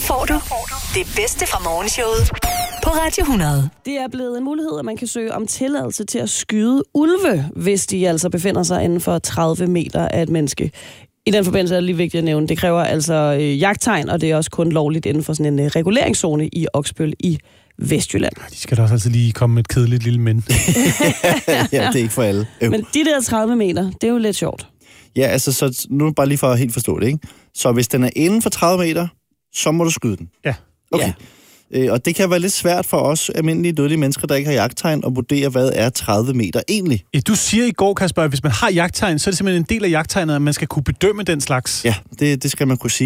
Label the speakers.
Speaker 1: får du det bedste fra morgenshowet på Radio 100.
Speaker 2: Det er blevet en mulighed, at man kan søge om tilladelse til at skyde ulve, hvis de altså befinder sig inden for 30 meter af et menneske. I den forbindelse er det lige vigtigt at nævne, det kræver altså jagttegn, og det er også kun lovligt inden for sådan en reguleringszone i Oksbøl i Vestjylland.
Speaker 3: De skal da også altid lige komme med et kedeligt lille men.
Speaker 4: Ja, det er ikke for alle.
Speaker 2: Men de der 30 meter, det er jo lidt sjovt.
Speaker 4: Ja, altså, så nu bare lige for at helt forstå det, ikke? Så hvis den er inden for 30 meter, så må du skyde den.
Speaker 3: Ja.
Speaker 4: Okay. Ja. Og det kan være lidt svært for os almindelige dødelige mennesker, der ikke har jagttegn, at vurdere, hvad er 30 meter egentlig.
Speaker 3: Ja, du siger i går, Kasper, at hvis man har jagttegn, så er det simpelthen en del af jagttegnet, at man skal kunne bedømme den slags.
Speaker 4: Ja, det skal man kunne sige.